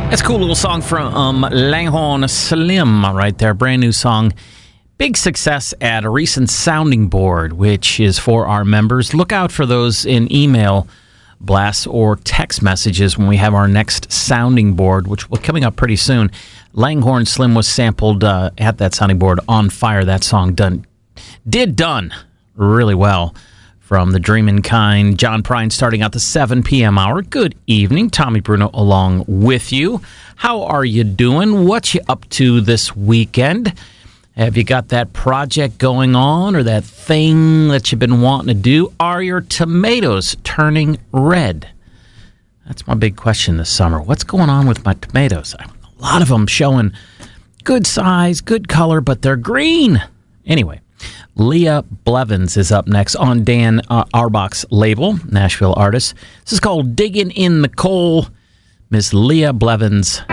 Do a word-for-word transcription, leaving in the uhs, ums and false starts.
That's a cool little song from um, Langhorne Slim right there. Brand new song. Big success at a recent sounding board, which is for our members. Look out for those in email blasts or text messages when we have our next sounding board, which will be coming up pretty soon. Langhorne Slim was sampled uh, at that sounding board. On Fire, that song done did done really well. From the Dreamin' Kind, John Prine starting out the seven p.m. hour. Good evening. Tommy Bruno along with you. How are you doing? What you up to this weekend? Have you got that project going on or that thing that you've been wanting to do? Are your tomatoes turning red? That's my big question this summer. What's going on with my tomatoes? A lot of them showing good size, good color, but they're green. Anyway. Leah Blevins is up next on Dan uh, Auerbach's label, Nashville artist. This is called Digging in the Coal. Miss Leah Blevins